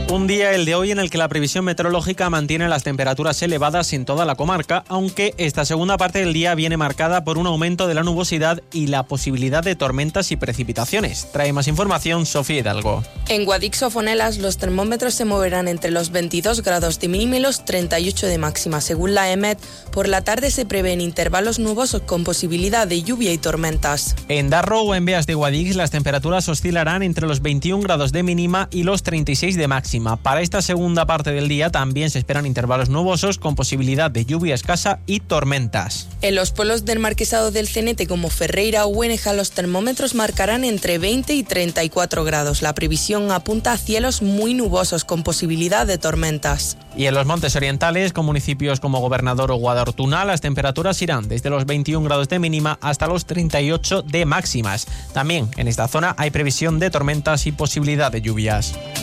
Un día, el de hoy, en el que la previsión meteorológica mantiene las temperaturas elevadas en toda la comarca, aunque esta segunda parte del día viene marcada por un aumento de la nubosidad y la posibilidad de tormentas y precipitaciones. Trae más información Sofía Hidalgo. En Guadix-Fonelas los termómetros se moverán entre los 22 grados de mínima y los 38 de máxima. Según la EMET, por la tarde se prevén intervalos nubosos con posibilidad de lluvia y tormentas. En Darro o en Beas de Guadix las temperaturas oscilarán entre los 21 grados de mínima y los 36 de máxima. Para esta segunda parte del día también se esperan intervalos nubosos con posibilidad de lluvia escasa y tormentas. En los pueblos del Marquesado del Cenete como Ferreira o Güeneja los termómetros marcarán entre 20 y 34 grados. La previsión apunta a cielos muy nubosos con posibilidad de tormentas. Y en los montes orientales, con municipios como Gobernador o Guadalhortuna, las temperaturas irán desde los 21 grados de mínima hasta los 38 de máximas. También en esta zona hay previsión de tormentas y posibilidad de lluvias.